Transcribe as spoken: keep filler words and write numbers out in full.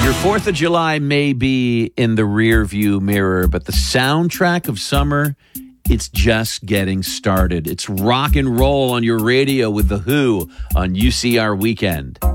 Your fourth of July may be in the rear view mirror, but the soundtrack of summer, it's just getting started. It's rock and roll on your radio with The Who on U C R Weekend.